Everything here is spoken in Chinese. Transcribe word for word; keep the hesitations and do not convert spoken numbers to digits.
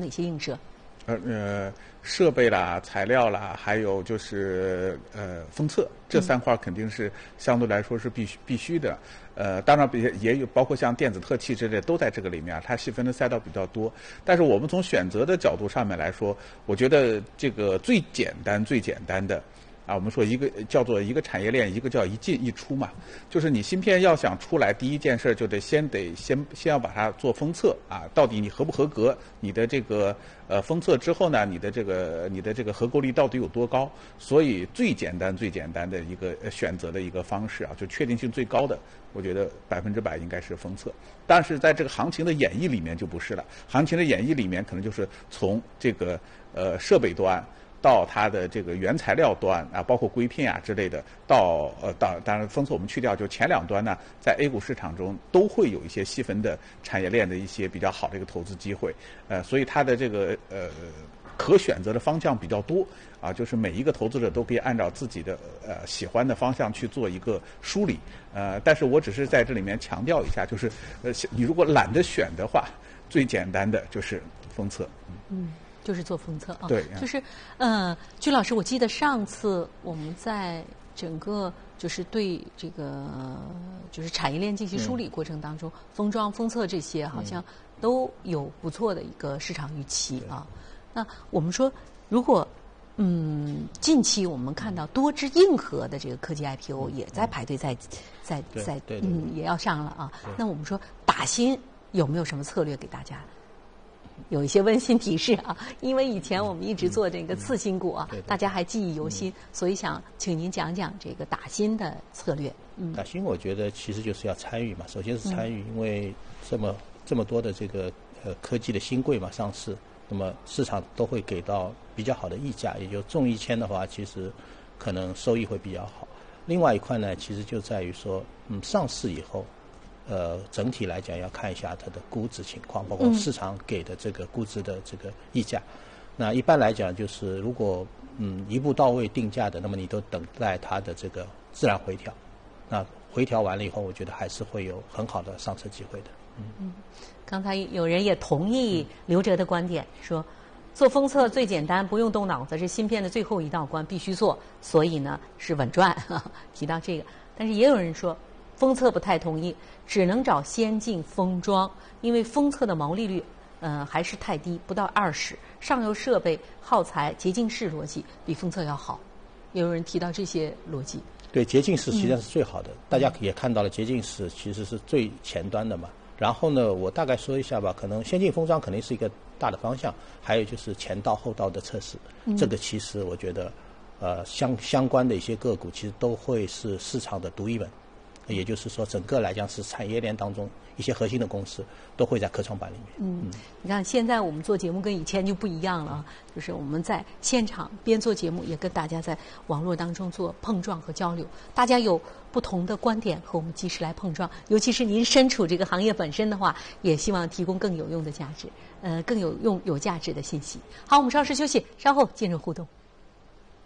哪些映射？ 呃呃，设备啦、材料啦，还有就是呃封测，这三块肯定是相对来说是必须必须的。呃，当然也也有包括像电子特器之类都在这个里面，它细分的赛道比较多。但是我们从选择的角度上面来说，我觉得这个最简单最简单的。啊，我们说一个叫做一个产业链，一个叫一进一出嘛，就是你芯片要想出来，第一件事就得先得先先要把它做封测啊，到底你合不合格？你的这个呃封测之后呢，你的这个你的这个合格率到底有多高？所以最简单最简单的一个选择的一个方式啊，就确定性最高的，我觉得百分之百应该是封测。但是在这个行情的演绎里面就不是了，行情的演绎里面可能就是从这个呃设备端。到它的这个原材料端啊，包括硅片啊之类的，到呃到当然封测我们去掉，就前两端呢，在 A 股市场中都会有一些细分的产业链的一些比较好的一个投资机会，呃，所以它的这个呃可选择的方向比较多啊，就是每一个投资者都可以按照自己的呃喜欢的方向去做一个梳理，呃，但是我只是在这里面强调一下，就是呃你如果懒得选的话，最简单的就是封测， 嗯。就是做封测啊， 对， 就是，呃，居老师，我记得上次我们在整个就是对这个就是产业链进行梳理过程当中，嗯、封装、封测这些好像都有不错的一个市场预期啊。那我们说，如果嗯近期我们看到多只硬核的这个科技 I P O 也在排队在在在嗯也要上了啊，那我们说打新有没有什么策略给大家？有一些温馨提示啊，因为以前我们一直做这个次新股啊，嗯、大家还记忆犹新，嗯、所以想请您讲讲这个打新的策略。 嗯，打新我觉得其实就是要参与嘛，首先是参与，嗯、因为这么这么多的这个呃科技的新贵嘛上市，那么市场都会给到比较好的溢价，也就中一千的话，其实可能收益会比较好。另外一块呢，其实就在于说，嗯，上市以后。呃，整体来讲要看一下它的估值情况，包括市场给的这个估值的这个溢价。嗯、那一般来讲，就是如果嗯一步到位定价的，那么你都等待它的这个自然回调。那回调完了以后，我觉得还是会有很好的上车机会的。嗯嗯，刚才有人也同意刘哲的观点，说做封测最简单，不用动脑子，是芯片的最后一道关，必须做，所以呢是稳赚。提到这个，但是也有人说。封测不太同意，只能找先进封装，因为封测的毛利率，呃，还是太低，不到二十。上游设备、耗材、洁净室逻辑比封测要好。也有人提到这些逻辑。 对，洁净室实际上是最好的，嗯、大家也看到了，洁净室其实是最前端的嘛。然后呢，我大概说一下吧，可能先进封装肯定是一个大的方向，还有就是前道后道的测试，嗯、这个其实我觉得，呃，相相关的一些个股其实都会是市场的独一本。也就是说，整个来讲是产业链当中一些核心的公司都会在科创板里面。 嗯，你看现在我们做节目跟以前就不一样了啊，就是我们在现场边做节目，也跟大家在网络当中做碰撞和交流。大家有不同的观点和我们及时来碰撞，尤其是您身处这个行业本身的话，也希望提供更有用的价值，呃，更有用有价值的信息。好，我们稍事休息，稍后进入互动。